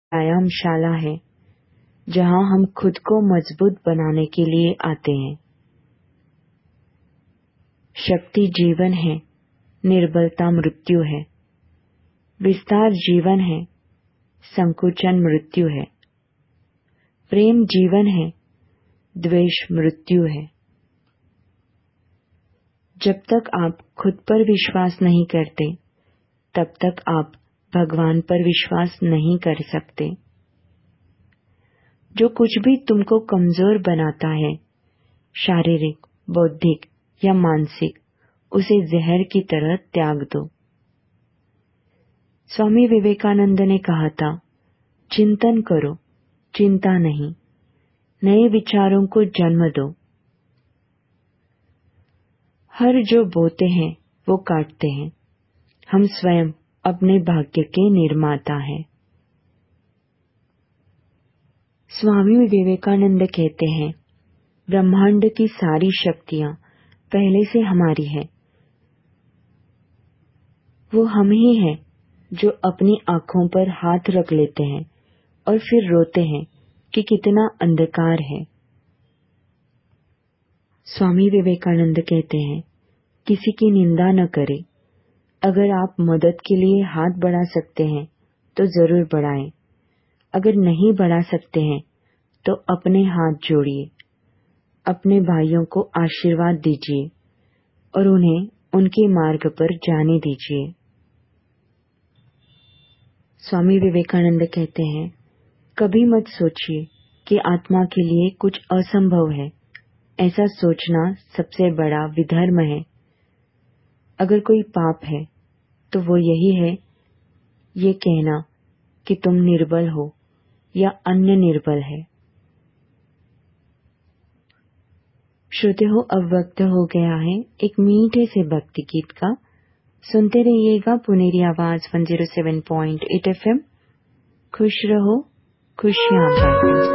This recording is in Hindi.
व्यायामशाला है जहां हम खुद को मजबूत बनाने के लिए आते हैं। शक्ति जीवन है, निर्बलता मृत्यु है। विस्तार जीवन है, संकुचन मृत्यु है। प्रेम जीवन है, द्वेष मृत्यु है। जब तक आप खुद पर विश्वास नहीं करते, तब तक आप भगवान पर विश्वास नहीं कर सकते। जो कुछ भी तुमको कमजोर बनाता है, शारीरिक, बौद्धिक या मानसिक, उसे जहर की तरह त्याग दो। स्वामी विवेकानंद ने कहा था, चिंतन करो, चिंता नहीं। नए विचारों को जन्म दो। हर जो बोते हैं वो काटते हैं। हम स्वयं अपने भाग्य के निर्माता हैं। स्वामी विवेकानंद कहते हैं, ब्रह्मांड की सारी शक्तियां पहले से हमारी है। वो हम ही हैं जो अपनी आंखों पर हाथ रख लेते हैं और फिर रोते हैं कि कितना अंधकार है। स्वामी विवेकानंद कहते हैं, किसी की निंदा न करें। अगर आप मदद के लिए हाथ बढ़ा सकते हैं तो जरूर बढ़ाएं। अगर नहीं बढ़ा सकते हैं तो अपने हाथ जोड़िए, अपने भाइयों को आशीर्वाद दीजिए और उन्हें उनके मार्ग पर जाने दीजिए। स्वामी विवेकानंद कहते हैं, कभी मत सोचिए कि आत्मा के लिए कुछ असंभव है। ऐसा सोचना सबसे बड़ा विधर्म है। अगर कोई पाप है तो वो यही है, ये कहना कि तुम निर्बल हो या अन्य निर्बल है। श्रोते हो, अब वक्त हो गया है एक मीठे से भक्ति गीत का। सुनते रहिएगा पुनेरी आवाज 107.8 FM। खुश रहो, खुशियां बांटो।